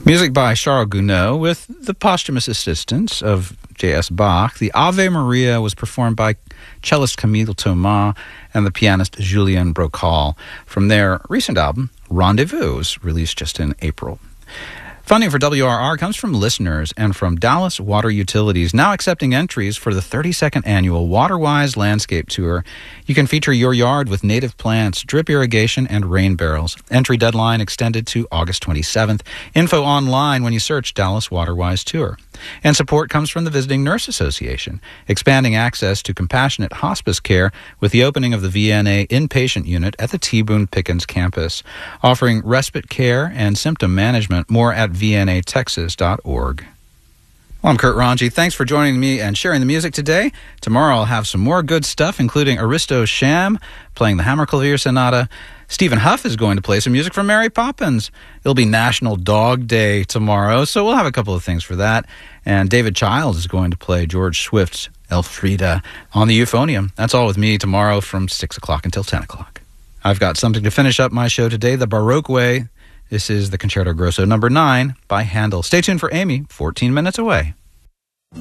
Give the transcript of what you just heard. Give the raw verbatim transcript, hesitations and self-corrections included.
Music by Charles Gounod with the posthumous assistance of J S. Bach. The Ave Maria was performed by cellist Camille Thomas and the pianist Julien Brocal from their recent album, Rendezvous, released just in April. Funding for W R R comes from listeners and from Dallas Water Utilities, now accepting entries for the thirty-second annual WaterWise Landscape Tour. You can feature your yard with native plants, drip irrigation, and rain barrels. Entry deadline extended to August twenty-seventh. Info online when you search Dallas WaterWise Tour. And support comes from the Visiting Nurse Association, expanding access to compassionate hospice care with the opening of the V N A inpatient unit at the T. Boone Pickens campus, offering respite care and symptom management. More at v n a texas dot org. Well, I'm Kurt Ranji. Thanks for joining me and sharing the music today. Tomorrow I'll have some more good stuff, including Aristo Sham playing the Hammerklavier Sonata. Stephen Huff is going to play some music from Mary Poppins. It'll be National Dog Day tomorrow, so we'll have a couple of things for that. And David Childs is going to play George Swift's Elfrida on the euphonium. That's all with me tomorrow from six o'clock until ten o'clock. I've got something to finish up my show today, the Baroque way. This is the Concerto Grosso number nine by Handel. Stay tuned for Amy, fourteen minutes away.